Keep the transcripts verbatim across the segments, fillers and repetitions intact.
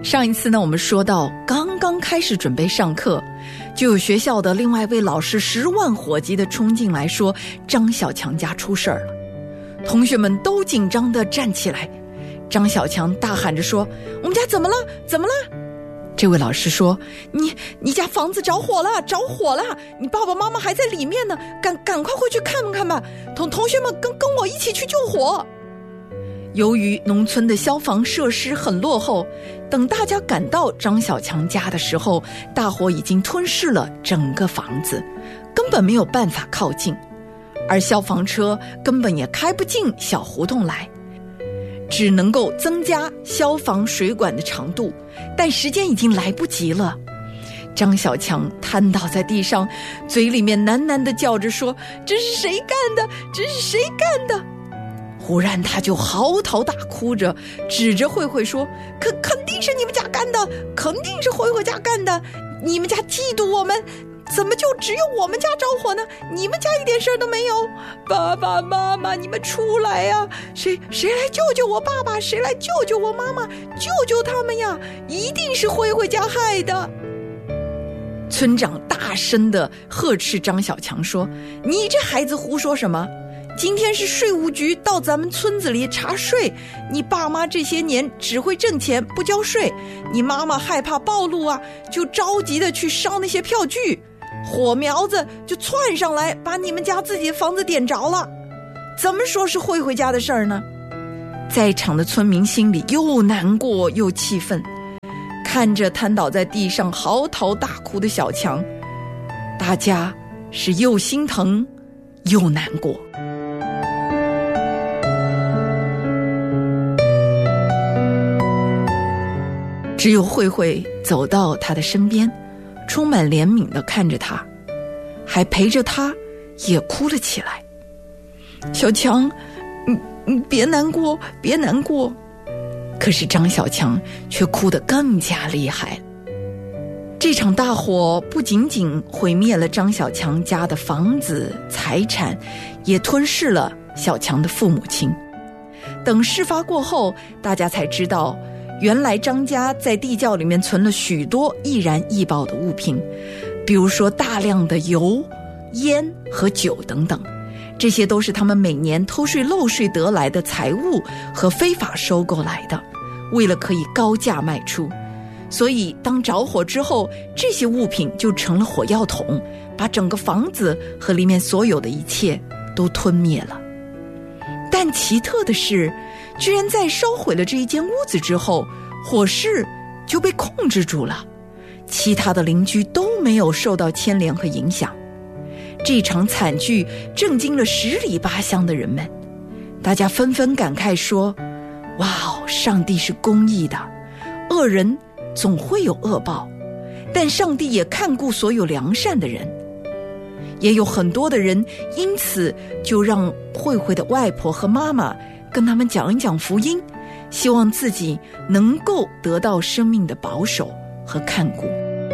上一次呢，我们说到刚刚开始准备上课，就有学校的另外一位老师十万火急地冲进来说张小强家出事儿了。同学们都紧张地站起来，张小强大喊着说：我们家怎么了？怎么了？这位老师说：你你家房子着火了，着火了，你爸爸妈妈还在里面呢，赶赶快回去看看吧，同同学们跟跟我一起去救火。由于农村的消防设施很落后，等大家赶到张小强家的时候，大火已经吞噬了整个房子，根本没有办法靠近，而消防车根本也开不进小胡同来，只能够增加消防水管的长度，但时间已经来不及了。张小强瘫倒在地上，嘴里面喃喃地叫着说：这是谁干的？这是谁干的？忽然他就嚎啕大哭着，指着慧慧说：肯肯定是你们家干的，肯定是慧慧家干的，你们家嫉妒我们，怎么就只有我们家着火呢？你们家一点事儿都没有。爸爸妈妈，你们出来呀！谁谁来救救我爸爸？谁来救救我妈妈？救救他们呀！一定是慧慧家害的。村长大声地呵斥张小强说：你这孩子胡说什么？今天是税务局到咱们村子里查税，你爸妈这些年只会挣钱不交税，你妈妈害怕暴露啊，就着急的去烧那些票据，火苗子就窜上来，把你们家自己的房子点着了。怎么说是慧慧家的事儿呢？在场的村民心里又难过又气愤，看着瘫倒在地上嚎啕大哭的小强，大家是又心疼又难过。只有慧慧走到他的身边，充满怜悯地看着他，还陪着他也哭了起来。小强，你你别难过，别难过。可是张小强却哭得更加厉害。这场大火不仅仅毁灭了张小强家的房子财产，也吞噬了小强的父母亲。等事发过后，大家才知道，原来张家在地窖里面存了许多易燃易爆的物品，比如说大量的油、烟和酒等等，这些都是他们每年偷税漏税得来的财物和非法收购来的，为了可以高价卖出。所以当着火之后，这些物品就成了火药桶，把整个房子和里面所有的一切都吞灭了。但奇特的是，居然在烧毁了这一间屋子之后，火势就被控制住了，其他的邻居都没有受到牵连和影响。这场惨剧震惊了十里八乡的人们，大家纷纷感慨说：哇哦，上帝是公义的，恶人总会有恶报，但上帝也看顾所有良善的人。也有很多的人因此就让慧慧的外婆和妈妈跟他们讲一讲福音，希望自己能够得到生命的保守和看顾。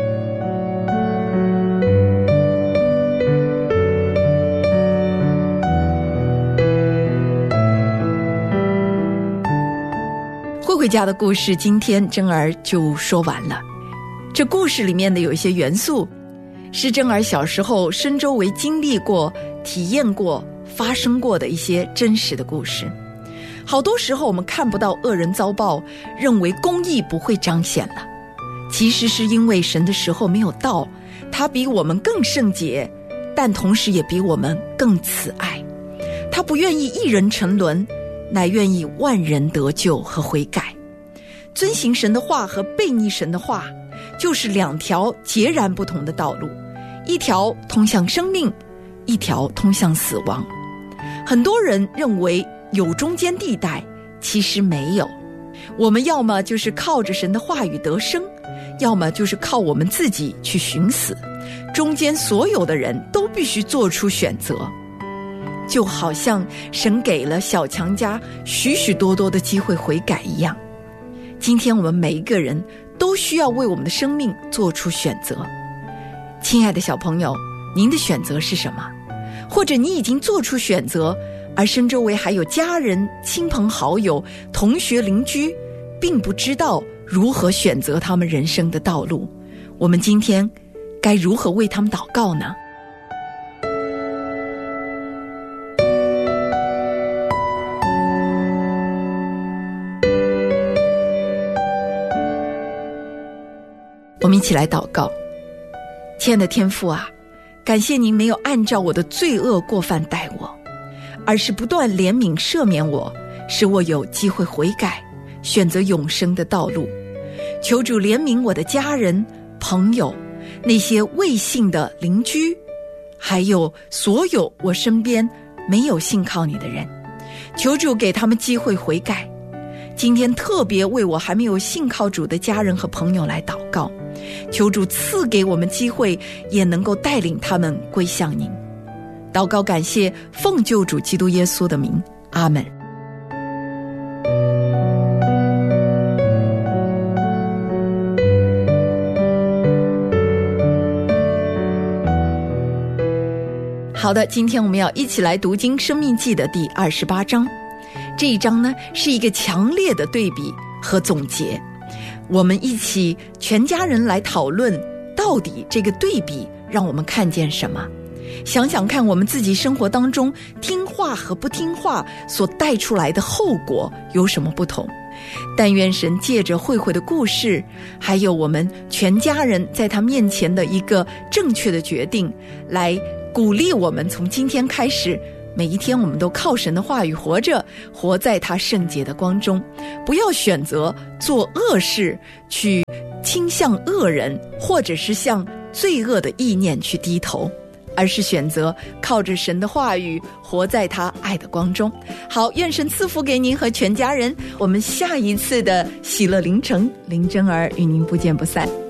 慧慧家的故事今天珍儿就说完了。这故事里面的有一些元素是珍儿小时候身周围经历过、体验过、发生过的一些真实的故事。好多时候我们看不到恶人遭报，认为公义不会彰显了，其实是因为神的时候没有到，他比我们更圣洁，但同时也比我们更慈爱。他不愿意一人沉沦，乃愿意万人得救和悔改。遵行神的话和悖逆神的话，就是两条截然不同的道路，一条通向生命，一条通向死亡。很多人认为有中间地带，其实没有。我们要么就是靠着神的话语得生，要么就是靠我们自己去寻死，中间所有的人都必须做出选择。就好像神给了小强家许许多多的机会悔改一样，今天我们每一个人都需要为我们的生命做出选择。亲爱的小朋友，您的选择是什么？或者你已经做出选择，而身周围还有家人、亲朋好友、同学、邻居，并不知道如何选择他们人生的道路。我们今天该如何为他们祷告呢？我们一起来祷告。亲爱的天父啊，感谢您没有按照我的罪恶过犯待我，而是不断怜悯赦免我，使我有机会悔改，选择永生的道路。求主怜悯我的家人、朋友，那些未信的邻居，还有所有我身边没有信靠你的人，求主给他们机会悔改。今天特别为我还没有信靠主的家人和朋友来祷告，求主赐给我们机会，也能够带领他们归向您。祷告感谢，奉救主基督耶稣的名，阿们。好的，今天我们要一起来读经《生命记》的第二十八章。这一章呢，是一个强烈的对比和总结。我们一起全家人来讨论，到底这个对比让我们看见什么？想想看，我们自己生活当中听话和不听话所带出来的后果有什么不同？但愿神借着慧慧的故事，还有我们全家人在他面前的一个正确的决定，来鼓励我们从今天开始，每一天我们都靠神的话语活着，活在他圣洁的光中，不要选择做恶事，去倾向恶人，或者是向罪恶的意念去低头，而是选择靠着神的话语活在他爱的光中。好，愿神赐福给您和全家人，我们下一次的喜乐凌晨林真儿与您不见不散。